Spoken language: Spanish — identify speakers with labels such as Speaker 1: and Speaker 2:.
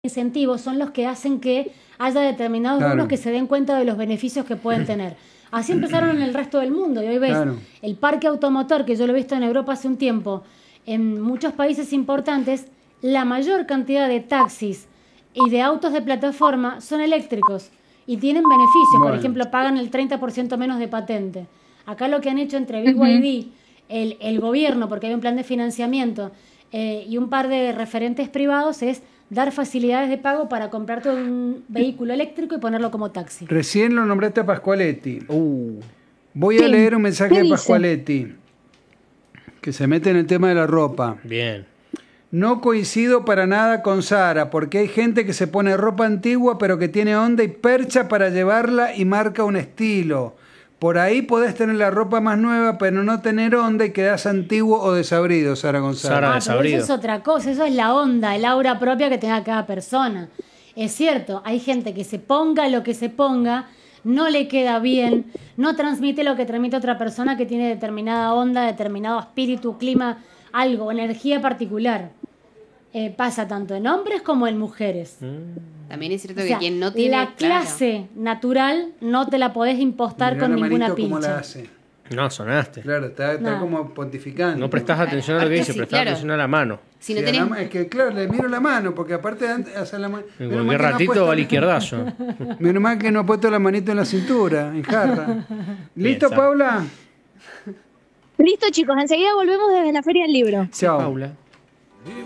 Speaker 1: incentivos son los que hacen que haya determinados rubros que se den cuenta de los beneficios que pueden tener. Así empezaron en el resto del mundo y hoy ves el parque automotor, que yo lo he visto en Europa hace un tiempo, en muchos países importantes, la mayor cantidad de taxis y de autos de plataforma son eléctricos y tienen beneficios. Por ejemplo, pagan el 30% menos de patente. Acá lo que han hecho entre BYD, el gobierno, porque hay un plan de financiamiento, y un par de referentes privados, es dar facilidades de pago para comprarte un vehículo eléctrico y ponerlo como taxi.
Speaker 2: Recién lo nombraste a Pascualetti. Voy a leer un mensaje de Pascualetti, que se mete en el tema de la ropa.
Speaker 3: Bien.
Speaker 2: No coincido para nada con Sara, porque hay gente que se pone ropa antigua pero que tiene onda y percha para llevarla y marca un estilo. Por ahí podés tener la ropa más nueva, pero no tener onda y quedás antiguo o desabrido, Sara González.
Speaker 1: Pero eso es otra cosa, eso es la onda, el aura propia que tenga cada persona. Es cierto, hay gente que se ponga lo que se ponga, no le queda bien, no transmite lo que transmite otra persona que tiene determinada onda, determinado espíritu, clima, algo, energía particular. Pasa tanto en hombres como en mujeres.
Speaker 4: También es cierto que quien no tiene
Speaker 1: la clase natural no te la podés impostar con ninguna pincha.
Speaker 2: ¿Cómo la hace?
Speaker 3: No, sonaste.
Speaker 2: Claro, está como pontificando.
Speaker 3: No prestás atención a lo que dice, prestás atención a la mano.
Speaker 4: Si no tenés...
Speaker 2: Es que, claro, le miro la mano, porque aparte de hacer la mano...
Speaker 3: En cualquier ratito al izquierdazo.
Speaker 2: Menos mal que no ha puesto la manito en la cintura, en jarra. ¿Listo, Paula?
Speaker 5: Listo, chicos. Enseguida volvemos desde la Feria del Libro.
Speaker 2: Chao.
Speaker 3: Paula.